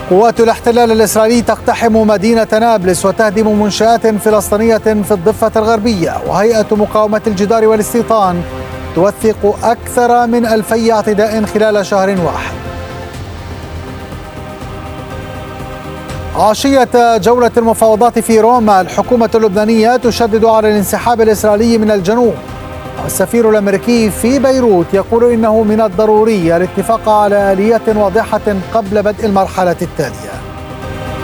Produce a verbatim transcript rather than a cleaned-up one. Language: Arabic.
قوات الاحتلال الإسرائيلي تقتحم مدينة نابلس وتهدم منشآت فلسطينية في الضفة الغربية. وهيئة مقاومة الجدار والاستيطان توثق أكثر من ألفي اعتداء خلال شهر واحد. عشية جولة المفاوضات في روما، الحكومة اللبنانية تشدد على الانسحاب الإسرائيلي من الجنوب، والسفير الأمريكي في بيروت يقول إنه من الضروري الاتفاق على آلية واضحة قبل بدء المرحلة التالية.